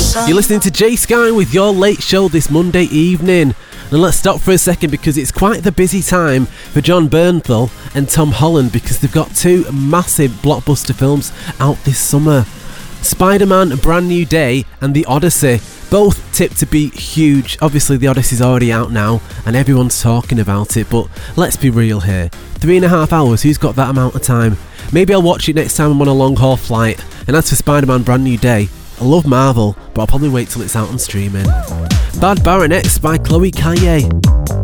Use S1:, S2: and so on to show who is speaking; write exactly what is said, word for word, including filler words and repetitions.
S1: You're listening to Jay Sky with your late show this Monday evening. And let's stop for a second because it's quite the busy time for Jon Bernthal and Tom Holland because they've got two massive blockbuster films out this summer. Spider-Man: A Brand New Day and The Odyssey, both tipped to be huge. Obviously the Odyssey's already out now and everyone's talking about it, but let's be real here. Three and a half hours, who's got that amount of time? Maybe I'll watch it next time I'm on a long haul flight. And as for Spider-Man: Brand New Day, I love Marvel, but I'll probably wait till it's out on streaming. Bad Baroness by Chloe Kaye.